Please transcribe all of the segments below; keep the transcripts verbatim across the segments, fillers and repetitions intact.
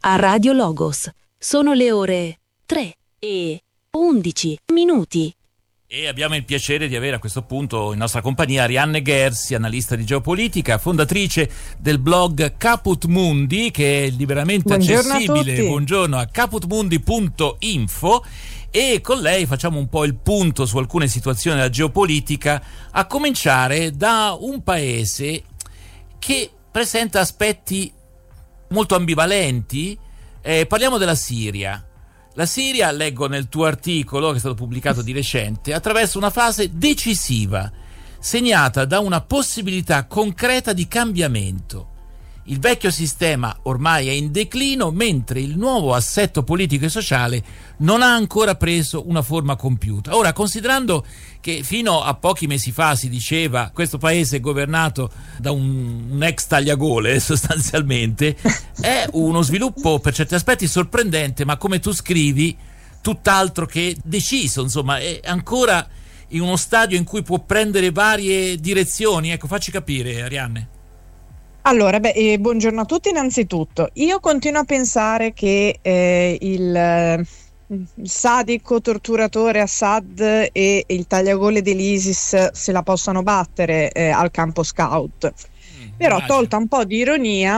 a Radio Logos. Sono le ore tre e undici minuti. E abbiamo il piacere di avere a questo punto in nostra compagnia Arianne Gersi, analista di geopolitica, fondatrice del blog Caput Mundi, che è liberamente Buongiorno accessibile. Buongiorno a caput mundi punto info. E con lei facciamo un po' il punto su alcune situazioni della geopolitica, a cominciare da un paese che presenta aspetti molto ambivalenti. Eh, parliamo della Siria. La Siria, leggo nel tuo articolo, che è stato pubblicato di recente, attraverso una fase decisiva, segnata da una possibilità concreta di cambiamento. Il vecchio sistema ormai è in declino, mentre il nuovo assetto politico e sociale non ha ancora preso una forma compiuta. Ora, considerando che fino a pochi mesi fa si diceva questo paese è governato da un, un ex tagliagole sostanzialmente, è uno sviluppo per certi aspetti sorprendente, ma come tu scrivi, tutt'altro che deciso, insomma, è ancora in uno stadio in cui può prendere varie direzioni. Ecco, facci capire, Arianne. Allora, beh, eh, buongiorno a tutti innanzitutto. Io continuo a pensare che eh, il eh, sadico torturatore Assad e il tagliagole dell'ISIS se la possano battere eh, al campo scout. Mm, Però immagino. Tolta un po' di ironia,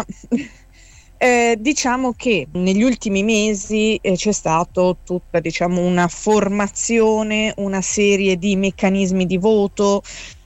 eh, diciamo che negli ultimi mesi eh, c'è stato tutta, diciamo, una formazione, una serie di meccanismi di voto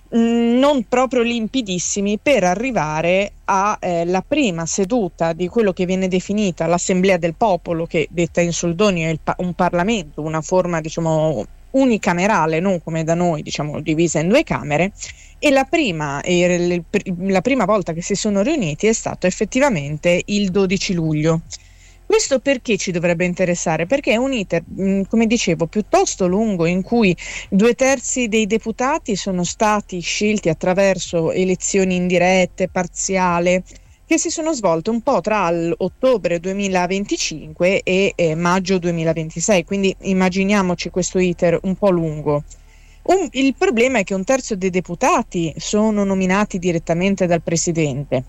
non proprio limpidissimi per arrivare alla eh, prima seduta di quello che viene definita l'Assemblea del Popolo, che detta in soldoni è il pa- un Parlamento, una forma, diciamo, unicamerale, non come da noi, diciamo, divisa in due camere. E la prima, eh, la prima volta che si sono riuniti è stato effettivamente il dodici luglio. Questo perché ci dovrebbe interessare? Perché è un iter, come dicevo, piuttosto lungo, in cui due terzi dei deputati sono stati scelti attraverso elezioni indirette, parziale, che si sono svolte un po' tra ottobre duemilaventicinque e eh, maggio duemilaventisei, quindi immaginiamoci questo iter un po' lungo. Un, il problema è che un terzo dei deputati sono nominati direttamente dal presidente.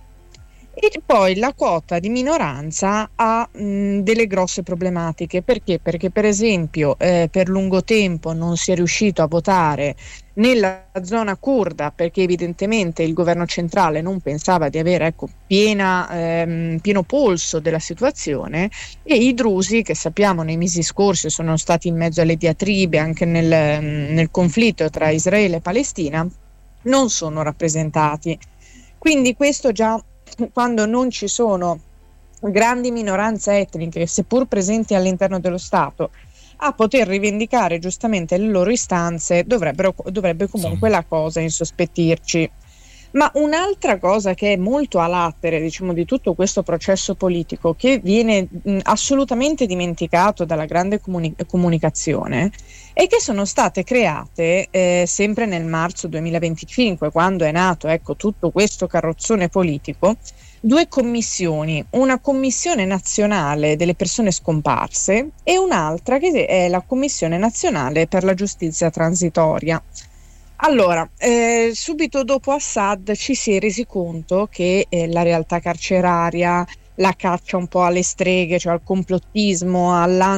E poi la quota di minoranza ha mh, delle grosse problematiche. Perché? Perché per esempio eh, per lungo tempo non si è riuscito a votare nella zona curda, perché evidentemente il governo centrale non pensava di avere ecco, piena, ehm, pieno polso della situazione, e i drusi, che sappiamo nei mesi scorsi sono stati in mezzo alle diatribe anche nel, nel conflitto tra Israele e Palestina, non sono rappresentati. Quindi questo già, quando non ci sono grandi minoranze etniche, seppur presenti all'interno dello Stato, a poter rivendicare giustamente le loro istanze, dovrebbero, dovrebbe comunque sì. La cosa insospettirci. Ma un'altra cosa che è molto a latere, diciamo, di tutto questo processo politico, che viene mh, assolutamente dimenticato dalla grande comuni- comunicazione, è che sono state create eh, sempre nel marzo duemilaventicinque, quando è nato ecco tutto questo carrozzone politico, due commissioni, una commissione nazionale delle persone scomparse e un'altra che è la commissione nazionale per la giustizia transitoria. Allora, eh, subito dopo Assad ci si è resi conto che eh, la realtà carceraria, la caccia un po' alle streghe, cioè al complottismo,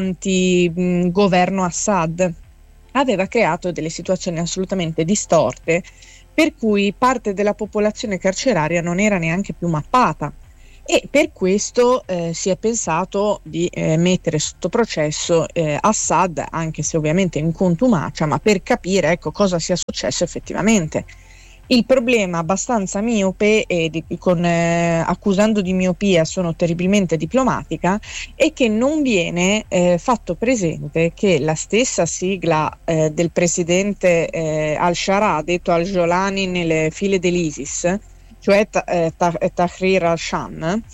all'anti-governo Assad, aveva creato delle situazioni assolutamente distorte, per cui parte della popolazione carceraria non era neanche più mappata. E per questo eh, si è pensato di eh, mettere sotto processo eh, Assad, anche se ovviamente in contumacia, ma per capire ecco cosa sia successo effettivamente. Il problema abbastanza miope e di, con, eh, accusando di miopia sono terribilmente diplomatica, è che non viene eh, fatto presente che la stessa sigla eh, del presidente eh, al-Shara, detto al-Jolani nelle file dell'ISIS, cioè eh, Tahrir al-Sham,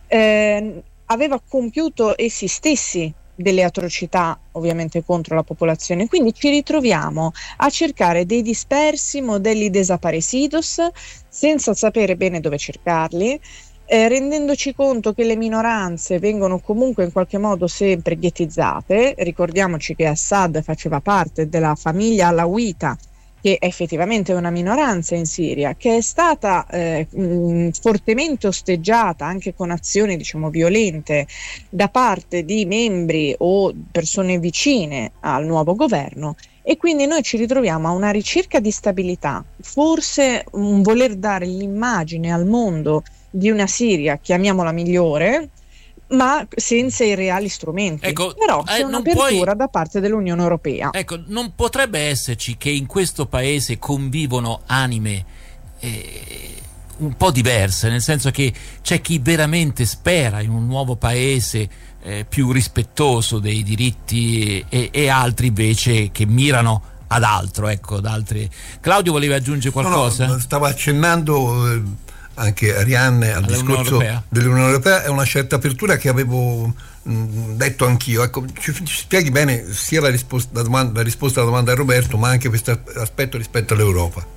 eh, aveva compiuto essi stessi delle atrocità ovviamente contro la popolazione. Quindi ci ritroviamo a cercare dei dispersi modelli desaparecidos senza sapere bene dove cercarli, eh, rendendoci conto che le minoranze vengono comunque in qualche modo sempre ghettizzate. Ricordiamoci che Assad faceva parte della famiglia alawita, che è effettivamente una minoranza in Siria, che è stata eh, mh, fortemente osteggiata anche con azioni, diciamo, violente da parte di membri o persone vicine al nuovo governo, e quindi noi ci ritroviamo a una ricerca di stabilità, forse un voler dare l'immagine al mondo di una Siria, chiamiamola migliore, ma senza i reali strumenti. Ecco, però c'è eh, un'apertura puoi... da parte dell'Unione Europea. Ecco, non potrebbe esserci che in questo paese convivono anime eh, un po' diverse, nel senso che c'è chi veramente spera in un nuovo paese eh, più rispettoso dei diritti e, e altri invece che mirano ad altro, ecco, ad altri. Claudio voleva aggiungere qualcosa? No, no, stava accennando eh, anche Arianne al All'Unione discorso Europea. dell'Unione Europea, è una certa apertura che avevo mh, detto anch'io. Ecco, ci, ci spieghi bene sia la risposta, la, domanda, la risposta alla domanda di Roberto, ma anche questo aspetto rispetto all'Europa.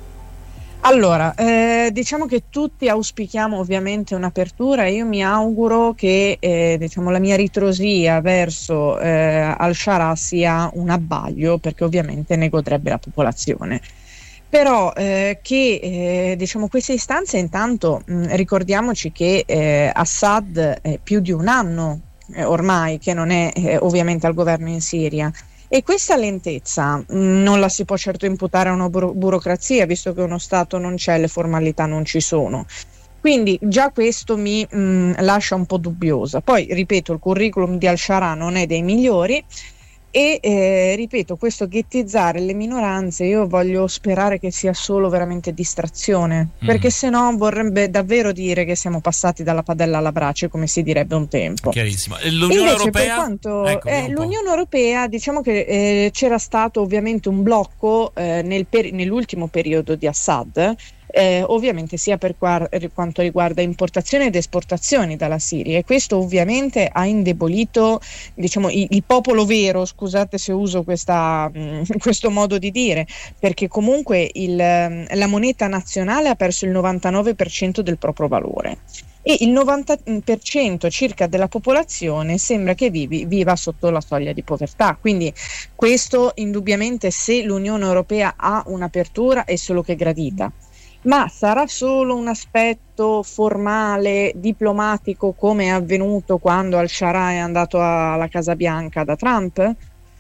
Allora, eh, diciamo che tutti auspichiamo ovviamente un'apertura. Io mi auguro che eh, diciamo, la mia ritrosia verso eh, al-Shara sia un abbaglio, perché ovviamente ne godrebbe la popolazione. Però eh, che eh, diciamo, queste istanze, intanto mh, ricordiamoci che eh, Assad è più di un anno eh, ormai che non è eh, ovviamente al governo in Siria. E questa lentezza mh, non la si può certo imputare a una buro- burocrazia, visto che uno Stato non c'è, le formalità non ci sono. Quindi già questo mi mh, lascia un po' dubbiosa. Poi, ripeto, il curriculum di al-Shara non è dei migliori e, eh, ripeto, questo ghettizzare le minoranze, io voglio sperare che sia solo veramente distrazione, mm. perché se no vorrebbe davvero dire che siamo passati dalla padella alla brace, come si direbbe un tempo. Chiarissimo. E l'Unione Invece, Europea? Per quanto, ecco, eh, l'Unione Europea, diciamo che eh, c'era stato ovviamente un blocco eh, nel per- nell'ultimo periodo di Assad, Eh, ovviamente sia per, qua- per quanto riguarda importazioni ed esportazioni dalla Siria, e questo ovviamente ha indebolito, diciamo, il, il popolo vero, scusate se uso questa, mh, questo modo di dire, perché comunque il, la moneta nazionale ha perso il novantanove per cento del proprio valore e il novanta per cento circa della popolazione sembra che vivi, viva sotto la soglia di povertà. Quindi questo indubbiamente, se l'Unione Europea ha un'apertura, è solo che gradita. Ma sarà solo un aspetto formale, diplomatico, come è avvenuto quando al-Shara è andato alla Casa Bianca da Trump?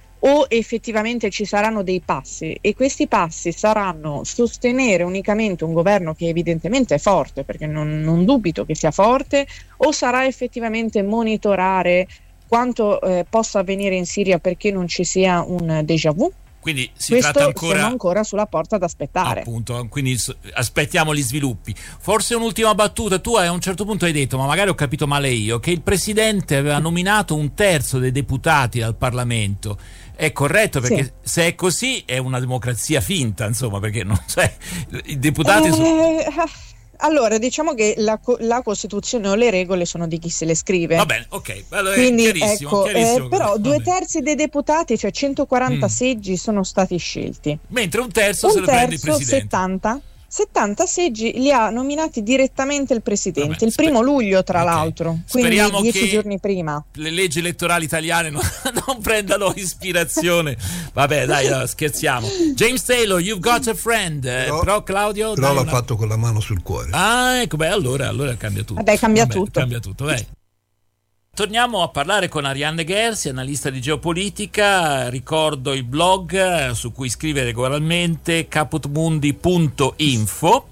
O effettivamente ci saranno dei passi, e questi passi saranno sostenere unicamente un governo che evidentemente è forte, perché non, non dubito che sia forte, o sarà effettivamente monitorare quanto eh, possa avvenire in Siria perché non ci sia un déjà vu? Quindi si Questo tratta ancora, siamo ancora sulla porta ad aspettare. Appunto, quindi aspettiamo gli sviluppi. Forse un'ultima battuta: tu a un certo punto hai detto, ma magari ho capito male io, che il presidente aveva nominato un terzo dei deputati al Parlamento. È corretto? Perché sì. Se è così è una democrazia finta, insomma, perché non cioè, i deputati eh, sono... Allora, diciamo che la, la Costituzione o le regole sono di chi se le scrive. Va bene, ok. Allora, quindi chiarissimo, ecco, chiarissimo, eh, però due bene. terzi dei deputati, cioè centoquaranta Mm. seggi, sono stati scelti. Mentre un terzo un se lo prende il terzo, presidente. settanta settanta seggi li ha nominati direttamente il presidente. Vabbè, il sper- primo luglio, tra okay. l'altro, quindi Speriamo dieci che giorni prima. le leggi elettorali italiane non, non prendano ispirazione. Vabbè, dai, no, scherziamo. James Taylor, You've Got a Friend. Eh, Però- però Claudio Però dai l'ha una... fatto con la mano sul cuore. Ah, ecco, beh, allora, allora cambia tutto. Vabbè, cambia Vabbè, tutto. Cambia tutto, vai. Torniamo a parlare con Arianne Gherzi, analista di geopolitica. Ricordo il blog su cui scrive regolarmente, caput mundi punto info.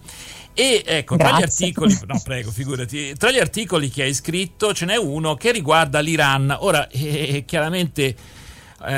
E ecco, tra gli Grazie. articoli, no prego, figurati, tra gli articoli che hai scritto ce n'è uno che riguarda l'Iran. Ora, eh, chiaramente eh,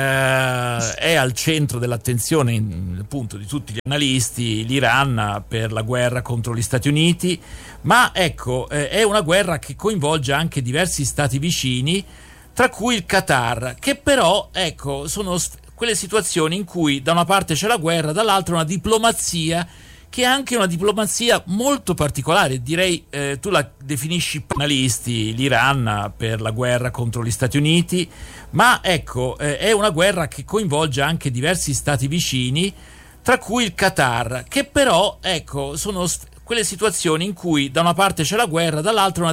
è al centro dell'attenzione in, appunto di tutti gli analisti l'Iran per la guerra contro gli Stati Uniti, ma ecco, eh, è una guerra che coinvolge anche diversi stati vicini, tra cui il Qatar, che però, ecco, sono quelle situazioni in cui da una parte c'è la guerra, dall'altra una diplomazia che è anche una diplomazia molto particolare, direi, eh, tu la definisci analisti l'Iran per la guerra contro gli Stati Uniti, ma ecco, eh, è una guerra che coinvolge anche diversi stati vicini, tra cui il Qatar, che però, ecco, sono quelle situazioni in cui da una parte c'è la guerra, dall'altra una